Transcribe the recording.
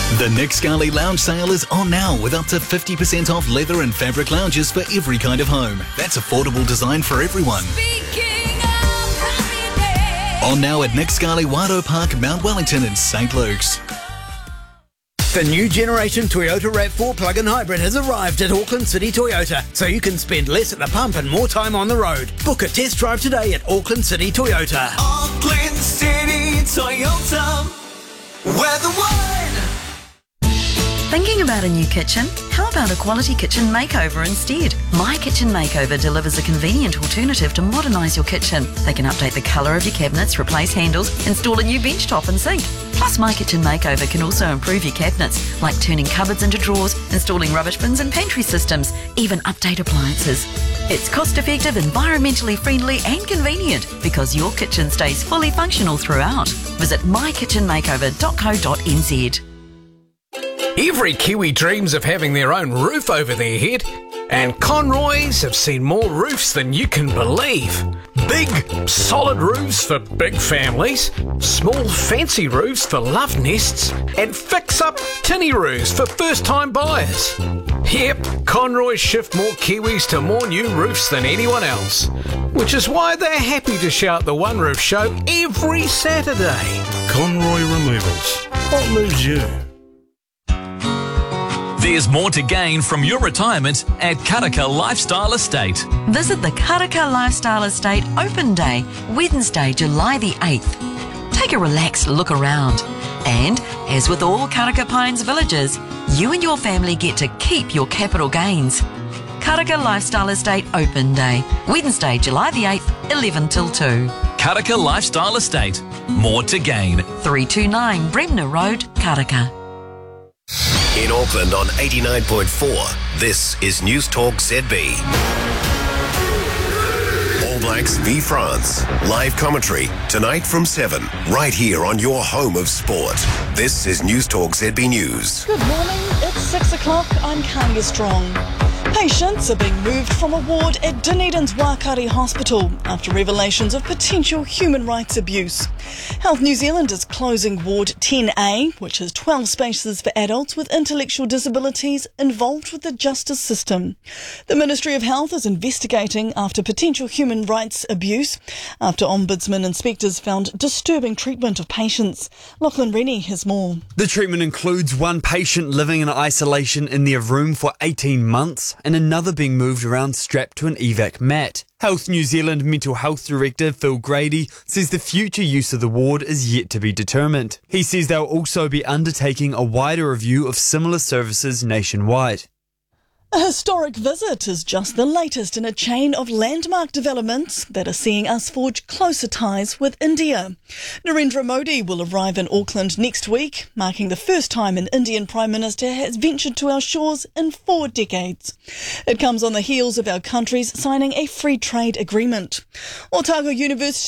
The Nick Scali Lounge sale is on now with up to 50% off leather and fabric lounges for every kind of home. That's affordable design for everyone. On now at Nick Scali Wado Park, Mount Wellington and St. Luke's. The new generation Toyota RAV4 plug-in hybrid has arrived at Auckland City Toyota, so you can spend less at the pump and more time on the road. Book a test drive today at Auckland City Toyota. Auckland City Toyota, we're the one. Thinking about a new kitchen? How about a quality kitchen makeover instead? My Kitchen Makeover delivers a convenient alternative to modernise your kitchen. They can update the colour of your cabinets, replace handles, install a new bench top and sink. Plus, My Kitchen Makeover can also improve your cabinets, like turning cupboards into drawers, installing rubbish bins and pantry systems, even update appliances. It's cost-effective, environmentally friendly and convenient because your kitchen stays fully functional throughout. Visit mykitchenmakeover.co.nz. Every Kiwi dreams of having their own roof over their head, and Conroys have seen more roofs than you can believe. Big, solid roofs for big families, small, fancy roofs for love nests, and fix-up tinny roofs for first-time buyers. Yep, Conroys shift more Kiwis to more new roofs than anyone else, which is why they're happy to shout the One Roof Show every Saturday. Conroy Removals. What moves you? There's more to gain from your retirement at Karaka Lifestyle Estate. Visit the Karaka Lifestyle Estate Open Day, Wednesday, July the 8th. Take a relaxed look around. And, as with all Karaka Pines villages, you and your family get to keep your capital gains. Karaka Lifestyle Estate Open Day, Wednesday, July the 8th, 11 till 2. Karaka Lifestyle Estate. More to gain. 329 Bremner Road, Karaka. In Auckland on 89.4, this is News Talk ZB. All Blacks v France. Live commentary tonight from 7, right here on your home of sport. This is News Talk ZB News. Good morning, it's 6 o'clock, I'm Kanya Strong. Patients are being moved from a ward at Dunedin's Wākari Hospital after revelations of potential human rights abuse. Health New Zealand is closing Ward 10A, which has 12 spaces for adults with intellectual disabilities involved with the justice system. The Ministry of Health is investigating after potential human rights abuse after Ombudsman inspectors found disturbing treatment of patients. Lachlan Rennie has more. The treatment includes one patient living in isolation in their room for 18 months and another being moved around strapped to an evac mat. Health New Zealand Mental Health Director Phil Grady says the future use of the ward is yet to be determined. He says they'll also be undertaking a wider review of similar services nationwide. A historic visit is just the latest in a chain of landmark developments that are seeing us forge closer ties with India. Narendra Modi will arrive in Auckland next week, marking the first time an Indian Prime Minister has ventured to our shores in 4 decades. It comes on the heels of our countries signing a free trade agreement. Otago University